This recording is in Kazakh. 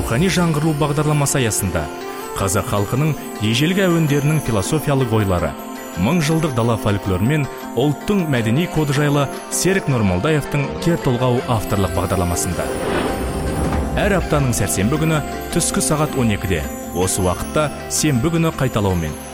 рухани жаңғыру бағдарламасы аясында қазақ халқының ежелгі әуендерінің философиялық ойлары, 1000 жылдық дала фольклоры мен ұлттың мәдени коды жайлы Серік Нұрмолдаевтың кер толғау авторлық бағдарламасында. Әр аптаның сәрсенбі күні түскі сағат 12-де, осы уақытта сенбі күні қайталаумен